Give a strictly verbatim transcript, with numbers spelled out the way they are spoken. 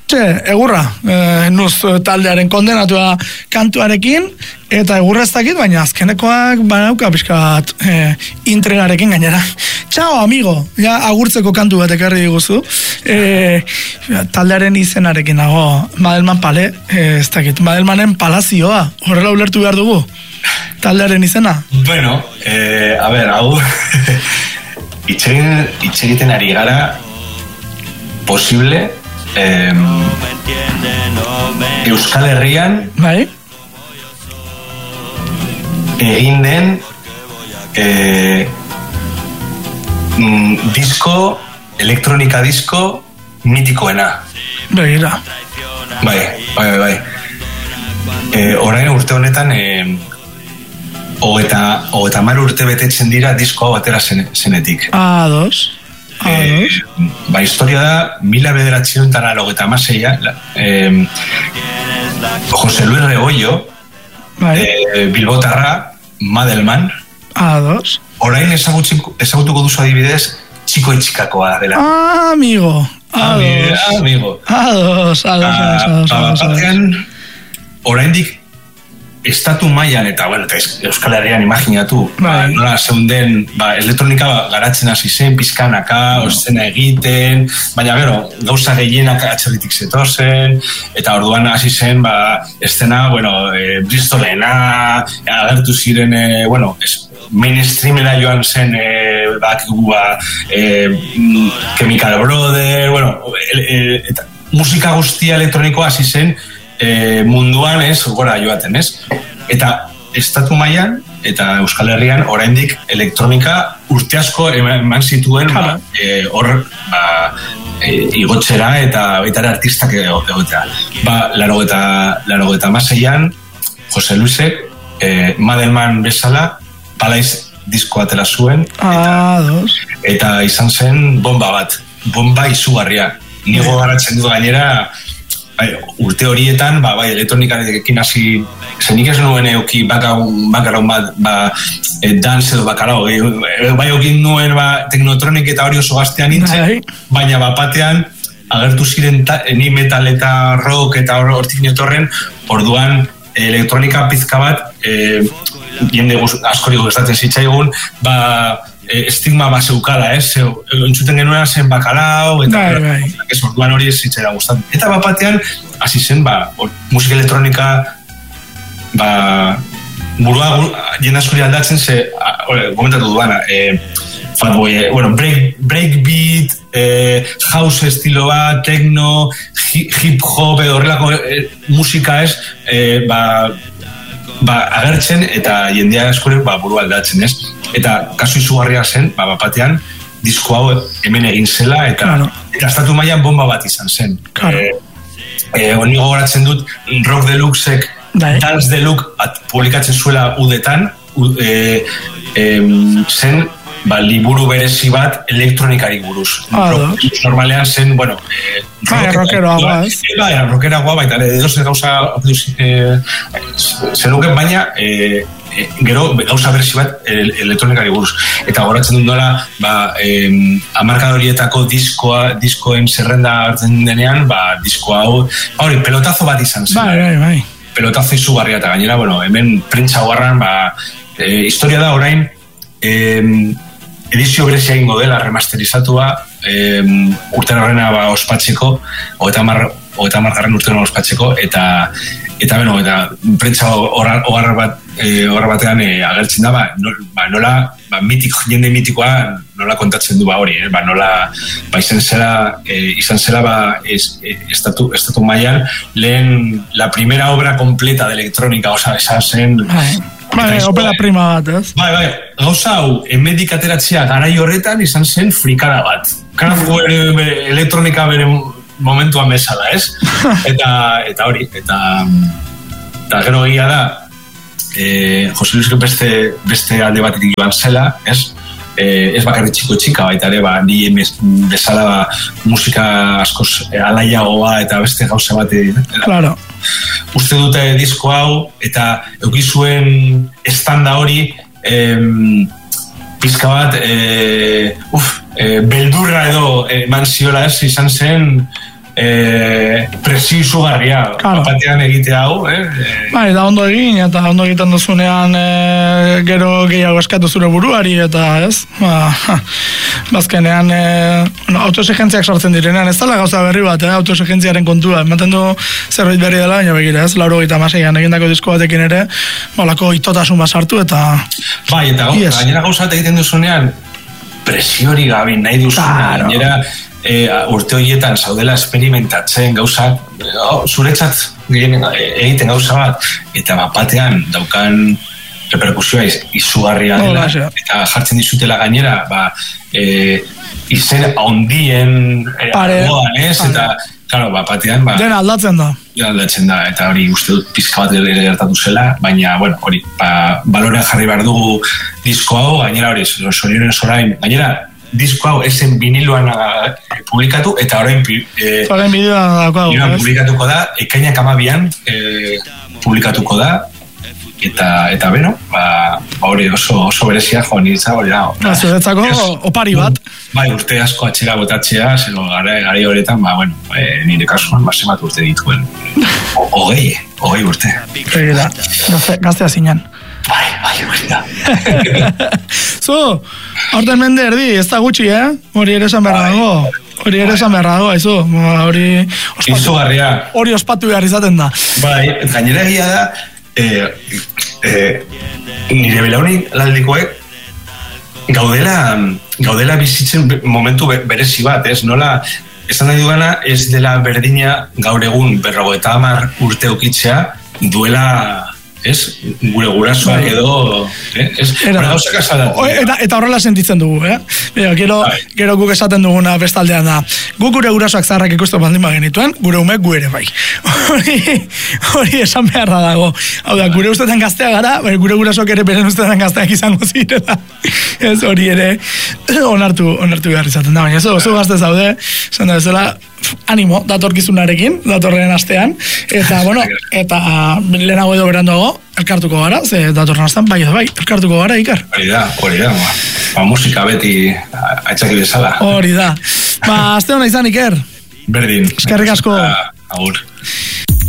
Txe, egurra, e, nuz taldearen kondenatua kantuarekin, eta egurra ez dakit, baina azkenekoak banauka pixka bat e, intregarekin gainera. Txao, amigo, ja agurtzeko kantu bat ekarri diguzu. E, taldearen izenarekin nago, Madelman Pale, e, ez dakit, Madelmanen Palazioa, horrela ulertu behar dugu, taldearen izena. Bueno, eh, a ber, hau, itxegiten ari gara, posible, Eh, Euskal Herrian bai? egin den eh, mm, disko, elektronika disko mitikoena. Begira. Bai, bai, bai, bai. Eh, orain urte honetan eh, hogeta hogeta hamar urte betetzen dira disko hau atera zen, zenetik. A dos. Eh, ba, historia da mila bederatziehun eta laurogeita hamaseia eh, Jose Luis Rebollo eh, bilbotarra Madelman A dos. Orain ezagutuko duzu adibidez Txiko Itxikakoa dela. Ah, amigo. A dos. Amigo. A dos, a dos, a dos, a dos. Batean, oraindik estatu mailan eta, bueno, eta Euskal Herrian imaginatu, ba, nola zeunden, ba, elektronika ba, garatzen hasi zen, pizkanaka, no. Ozena egiten, baina gero, gauza gehienak atxerritik zetozen, eta orduan hasi zen, ba, estena, bueno, e, Bristolena, agertu ziren, e, bueno, es, mainstreamera joan zen, e, bak, ba, e, Chemical Brothers, bueno, e, e, eta musika guztia elektronikoa hasi zen, E, munduan ez, gora joaten ez, eta estatu mailan eta Euskal Herrian oraindik elektronika urte asko eman zituen ba, e, hor ba, e, igotzera eta baitara artistak egotea. Ba, larogeta hamaseian Jose Luisek e, Madelman bezala Palaiz disko atera zuen eta, eta izan zen bomba bat, bomba izugarria. Nigo garatzen dut gainera bai, urte horietan, ba, bai, elektronikarekin hasi, zenik ez nuen euki bakarraun bat, ba, e, dance edo bakarau, e, bai eukin nuen ba, teknotronik eta hori oso gaztean nintzen, baina bat batean agertu ziren ta, ni metal eta rock eta hortik netorren, orduan elektronika pizka bat, e, jende askori gustatzen zitzaigun, ba, estigma bat zeukala, ez? Entzuten genuen zen bakalao, eta bai, bai. Ez orduan hori ez zitzera gustatzen. Eta bat batean, hasi zen, ba, musika elektronika, ba, burua, jende askori aldatzen, ze, komentatu duana, e, Fatboy, e, bueno, break, breakbeat, e, house estilo bat, techno, hip hop, edo horrelako e, musika ez, e, ba, ba, agertzen eta jendea askore ba, buru aldatzen, ez? Eta kasu izugarria zen, ba, bapatean, disko hau hemen egin zela eta, claro. Eta estatu mailan bomba bat izan zen. Claro. E, e, Honi gogoratzen dut, Rock Deluxek, Dance Deluxe publikatzen zuela udetan, u, e, e, zen ba, liburu berezi bat elektronikari buruz. Ah, rock, normalean zen, bueno... E, Bai, rockeroa guaz. Bai, rockeroa guaz, baita, edo zen gauza e, zenuken, baina e, e, gero gauza berezi bat e, elektronikari buruz. Eta goratzen dut nola, ba, e, amarkadorietako diskoa, diskoen zerrenda hartzen denean, ba, disko hau, hori, pelotazo bat izan zen. Bai, bai, bai. Pelotazo izugarria eta gainera, bueno, hemen printza guarran, ba, e, historia da orain, e, edizio berezia ingo dela remasterizatua eh, urtera horrena ba, ospatzeko hogeita hamar urtera ospatzeko eta eta beno, eta prentsa hogar bat eh, batean eh, agertzen da ba, no, ba, nola ba, mitik, jende mitikoa nola kontatzen du ba hori eh? Ba, nola ba, izan zela eh, izan zela ba, es, eh, estatu, estatu mailan lehen la primera obra completa de electrónica, oza, esa zen Bai, opera prima bat, ez? Bai, bai, gauza hau, emedik ateratzea garai horretan izan zen frikada bat. Karafu elektronika bere momentuan bezala, ez? Eta, eta hori, eta, eta gero egia da, e, Jose Luis beste, beste alde batetik joan zela, ez? E, ez bakarri txiko txika baita ere, ba, ni bezala ba, musika askoz alaiagoa eta beste gauza bat. Claro. Uste dute disko hau eta eukizuen estanda hori em, pizka bat e, uf, e, beldurra edo eman ziola ez izan zen e, presio izugarria, claro. Batean egite hau, eh? Bai, da ondo egin, eta ondo egiten duzunean e, gero gehiago eskatu zure buruari, eta ez, ba, bazkenean e, bueno, autoexigentziak sortzen direnean, ez dala gauza berri bat, eh? Autoexigentziaren kontua, ematen du zerbait berri dela, baina begira, ez, lauro gita maseian egindako disko batekin ere, balako itotasun bat sartu, eta... Bai, eta yes. Gainera gauza bat egiten duzunean, presiori gabi nahi duzunean, claro. Gainera, E, urte horietan zaudela experimentatzen gauzak, oh, zuretzat egiten gauza bat, eta bapatean daukan reperkusioa iz, izugarria dela, oh, eta jartzen dizutela gainera, ba, e, izen haundien argoan, ez, eta, claro, bapatean, ba, dena aldatzen da. aldatzen da, eta hori uste dut pizka bat ere gertatu zela, baina, bueno, hori, ba, balorean jarri behar dugu disko hau, gainera hori, sorionen zorain, gainera, disko hau esen viniloan publikatu, eta orain e, publikatuko da, ekainak amabian e, publikatuko da, eta, eta beno, ba, hori oso, oso berezia jo, nitza hori da. Zuretzako opari bat. Bai, urte asko atxera botatzea, zero gari horretan, ba, bueno, e, nire kasuan, ba, semat urte dituen. Ogei, ogei urte. Egida, gaztea zinean. Bai, bai, bai da. Zu, aurten mende erdi, ez da gutxi, eh? Hori ere esan beharra dago. Hori ere esan beharra dago, haizu. Hori izugarria. Hori ospatu behar izaten da. Bai, gainera egia da, eh, eh, nire belaunik laldikoek gaudela, gaudela bizitzen momentu berezi bat, ez? Nola, esan nahi duena, ez dela berdina gaur egun berrogeita hamar urte ukitzea, duela... ez, gure gurasoak edo eh? Ez, eta, eta horrela sentitzen dugu, eh? Bera, gero, gero guk esaten duguna bestaldean da, guk gure gurasoak zaharrak ikusten baldin bagenituen, gure umek gu ere bai. Hori, hori esan beharra dago. Hau da, gure ustetan gaztea gara, gure gurasoak ere beren ustetan gazteak izango zirela. Ez hori ere onartu, onartu behar izaten da, baina ez oso gazte zaude, esan da bezala, animo, datorkizunarekin, datorren astean, eta, bueno, eta lehenago edo beranduago, elkartuko gara, ze datorren astean, bai edo bai, elkartuko gara, Ikar. Hori da, hori da, ba, ba musika beti aitzaki bezala. Hori da. Ba, aste hona izan, Iker. Berdin. Eskerrik asko. Agur.